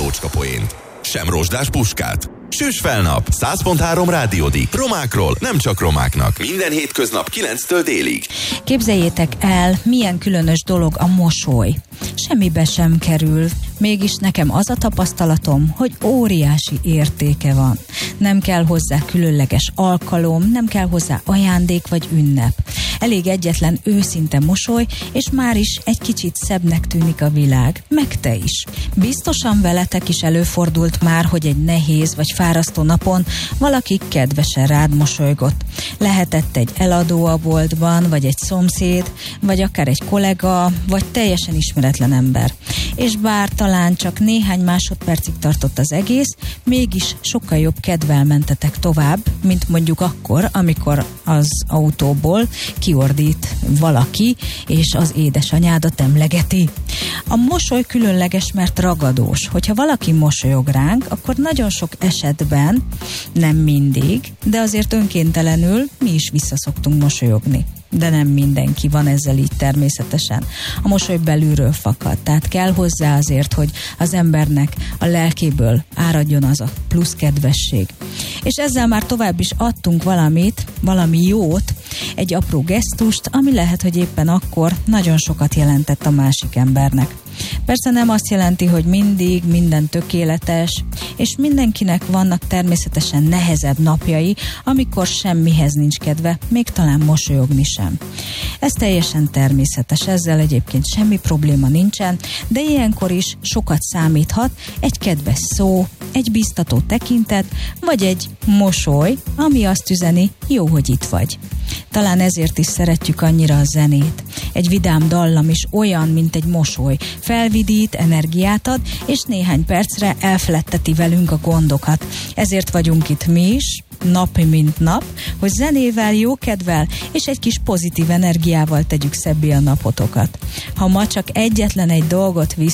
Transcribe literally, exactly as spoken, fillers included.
jócska poént, sem rozsdás puskát. Süss fel nap, száz pont három Rádiódik. Romákról, nem csak romáknak. Minden hétköznap kilenctől délig. Képzeljétek el, milyen különös dolog a mosoly. Semmibe sem kerül. Mégis nekem az a tapasztalatom, hogy óriási értéke van. Nem kell hozzá különleges alkalom, nem kell hozzá ajándék vagy ünnep. Elég egyetlen őszinte mosoly, és már is egy kicsit szebbnek tűnik a világ. Meg te is. Biztosan veletek is előfordult már, hogy egy nehéz vagy fárasztó napon valaki kedvesen rád mosolygott. Lehetett egy eladó a boltban, vagy egy szomszéd, vagy akár egy kollega, vagy teljesen ismeretlen ember. És bár talán csak néhány másodpercig tartott az egész, mégis sokkal jobb kedvel mentetek tovább, mint mondjuk akkor, amikor az autóból kiordít valaki, és az édesanyádat emlegeti. A mosoly különleges, mert ragadós. Hogyha valaki mosolyog ránk, akkor nagyon sok esetben, nem mindig, de azért önkéntelenül mi is visszaszoktunk mosolyogni. De nem mindenki van ezzel így természetesen. A mosoly belülről fakad, tehát kell hozzá azért, hogy az embernek a lelkéből áradjon az a plusz kedvesség. És ezzel már tovább is adtunk valamit, valami jót, egy apró gesztust, ami lehet, hogy éppen akkor nagyon sokat jelentett a másik embernek. Persze nem azt jelenti, hogy mindig minden tökéletes, és mindenkinek vannak természetesen nehezebb napjai, amikor semmihez nincs kedve, még talán mosolyogni sem. Ez teljesen természetes, ezzel egyébként semmi probléma nincsen, de ilyenkor is sokat számíthat egy kedves szó, egy biztató tekintet, vagy egy mosoly, ami azt üzeni, jó, hogy itt vagy. Talán ezért is szeretjük annyira a zenét. Egy vidám dallam is olyan, mint egy mosoly. Felvidít, energiát ad, és néhány percre elfeledteti velünk a gondokat. Ezért vagyunk itt mi is, nap mint nap, hogy zenével, jókedvel és egy kis pozitív energiával tegyük szebbé a napotokat. Ha ma csak egyetlen egy dolgot visz